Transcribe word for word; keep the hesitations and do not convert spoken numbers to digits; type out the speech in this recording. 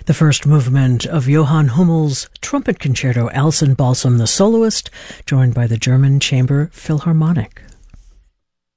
The first movement of Johann Hummel's trumpet concerto, Alison Balsam the Soloist, joined by the German Chamber Philharmonic.